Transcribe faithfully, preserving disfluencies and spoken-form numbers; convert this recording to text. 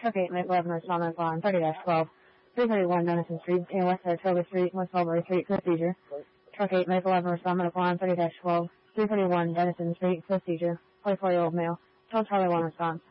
Truck eight, Maple Avenue, respondent on thirty dash twelve. three thirty-one Denison Street, and West Saratoga Street, West Mulberry Street, for seizure. Truck eight, Maple Avenue, respondent on thirty dash twelve. three thirty-one Denison Street, for seizure. twenty-four-year-old male. Tell Charlie one response.